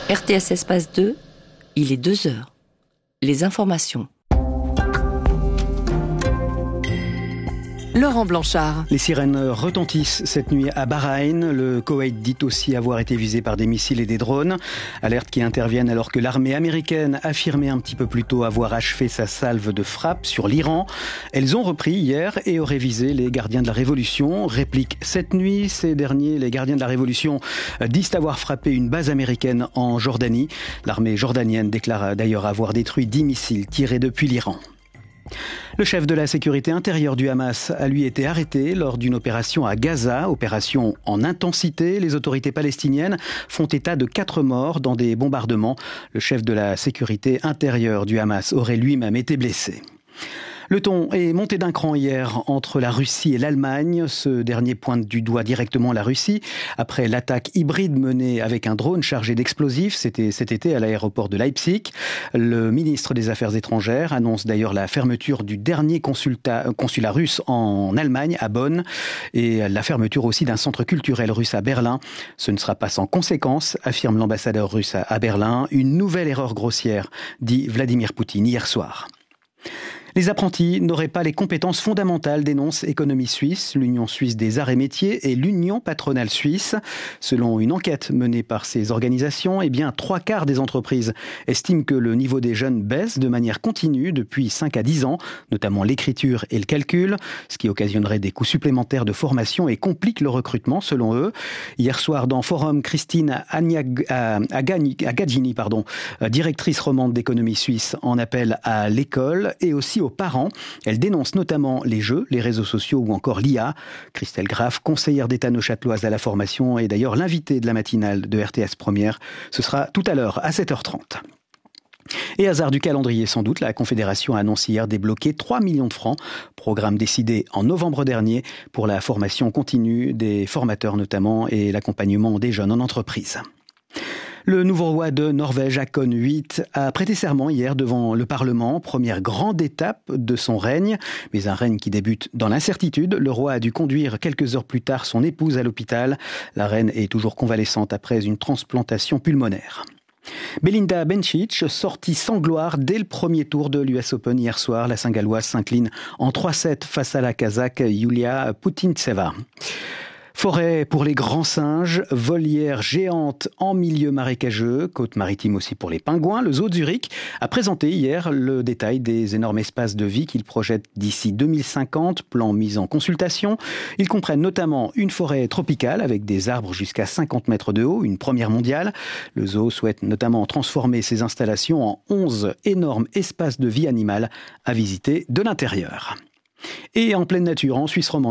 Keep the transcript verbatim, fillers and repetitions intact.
R T S Espace deux, il est deux heures. Les informations. Laurent Blanchard. Les sirènes retentissent cette nuit à Bahreïn. Le Koweït dit aussi avoir été visé par des missiles et des drones. Alertes qui interviennent alors que l'armée américaine affirmait un petit peu plus tôt avoir achevé sa salve de frappe sur l'Iran. Elles ont repris hier et auraient visé les gardiens de la Révolution. Réplique cette nuit, ces derniers, les gardiens de la Révolution, disent avoir frappé une base américaine en Jordanie. L'armée jordanienne déclare d'ailleurs avoir détruit dix missiles tirés depuis l'Iran. Le chef de la sécurité intérieure du Hamas a lui été arrêté lors d'une opération à Gaza, opération en intensité. Les autorités palestiniennes font état de quatre morts dans des bombardements. Le chef de la sécurité intérieure du Hamas aurait lui-même été blessé. Le ton est monté d'un cran hier entre la Russie et l'Allemagne. Ce dernier pointe du doigt directement la Russie. Après l'attaque hybride menée avec un drone chargé d'explosifs, c'était cet été à l'aéroport de Leipzig. Le ministre des Affaires étrangères annonce d'ailleurs la fermeture du dernier consulat, consulat russe en Allemagne, à Bonn, et la fermeture aussi d'un centre culturel russe à Berlin. Ce ne sera pas sans conséquence, affirme l'ambassadeur russe à Berlin. Une nouvelle erreur grossière, dit Vladimir Poutine hier soir. Les apprentis n'auraient pas les compétences fondamentales, dénonce Économie Suisse, l'Union Suisse des Arts et Métiers et l'Union Patronale Suisse. Selon une enquête menée par ces organisations, eh bien, trois quarts des entreprises estiment que le niveau des jeunes baisse de manière continue depuis cinq à dix ans, notamment l'écriture et le calcul, ce qui occasionnerait des coûts supplémentaires de formation et complique le recrutement, selon eux. Hier soir, dans Forum, Christine Agaggini, pardon, directrice romande d'Économie Suisse, en appelle à l'école et aussi aux parents. Elle dénonce notamment les jeux, les réseaux sociaux ou encore l'I A. Christelle Graff, conseillère d'État neuchâteloise à la formation, est d'ailleurs l'invitée de la matinale de R T S Première. Ce sera tout à l'heure à sept heures trente. Et hasard du calendrier sans doute, la Confédération a annoncé hier débloquer trois millions de francs, programme décidé en novembre dernier pour la formation continue des formateurs notamment et l'accompagnement des jeunes en entreprise. Le nouveau roi de Norvège, Haakon huit, a prêté serment hier devant le Parlement, première grande étape de son règne, mais un règne qui débute dans l'incertitude. Le roi a dû conduire quelques heures plus tard son épouse à l'hôpital. La reine est toujours convalescente après une transplantation pulmonaire. Belinda Bencic, sortie sans gloire dès le premier tour de l'U S Open hier soir. La Saint-Galloise s'incline en trois sept face à la Kazakh Yulia Putintseva. Forêt pour les grands singes, volière géante en milieu marécageux, côte maritime aussi pour les pingouins. Le zoo de Zurich a présenté hier le détail des énormes espaces de vie qu'il projette d'ici deux mille cinquante, plan mis en consultation. Ils comprennent notamment une forêt tropicale avec des arbres jusqu'à cinquante mètres de haut, une première mondiale. Le zoo souhaite notamment transformer ses installations en onze énormes espaces de vie animale à visiter de l'intérieur. Et en pleine nature, en Suisse romande,